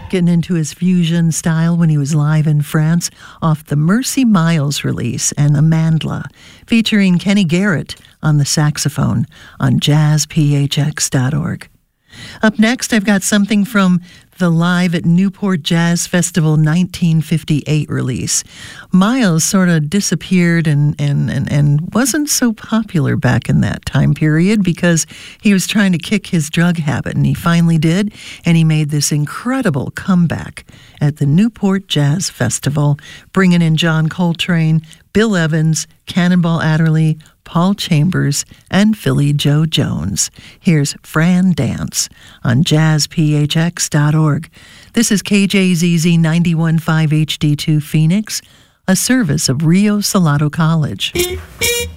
getting into his fusion style when he was live in France off the Mercy Miles release and Amandla, featuring Kenny Garrett on the saxophone on jazzphx.org. Up next, I've got something from the Live at Newport Jazz Festival 1958 release. Miles sort of disappeared and wasn't so popular back in that time period because he was trying to kick his drug habit, and he finally did, and he made this incredible comeback at the Newport Jazz Festival, bringing in John Coltrane, Bill Evans, Cannonball Adderley, Paul Chambers, and Philly Joe Jones. Here's Fran Dance on jazzphx.org. This is KJZZ 91.5 HD2 Phoenix, a service of Rio Salado College.